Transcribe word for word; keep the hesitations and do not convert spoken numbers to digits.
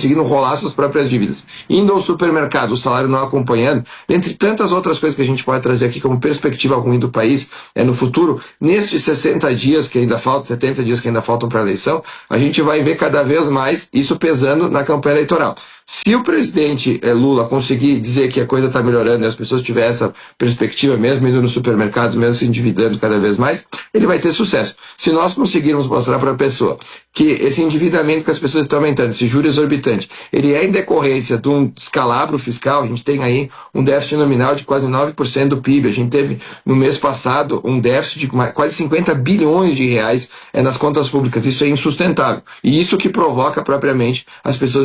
conseguindo rolar suas próprias dívidas, indo ao supermercado, o salário não acompanhando, entre tantas outras coisas que a gente pode trazer aqui como perspectiva ruim do país, é, no futuro, nestes sessenta dias que ainda faltam, setenta dias que ainda faltam para a eleição, a gente vai ver cada vez mais isso pesando na campanha eleitoral. Se o presidente eh, Lula conseguir dizer que a coisa está melhorando e as pessoas tiverem essa perspectiva, mesmo indo nos supermercados, mesmo se endividando cada vez mais, ele vai ter sucesso. Se nós conseguirmos mostrar para a pessoa que esse endividamento que as pessoas estão aumentando, esse juro exorbitante, ele é em decorrência de um descalabro fiscal, a gente tem aí um déficit nominal de quase nove por cento do P I B, a gente teve no mês passado um déficit de quase cinquenta bilhões de reais é, nas contas públicas, isso é insustentável. E isso que provoca propriamente as pessoas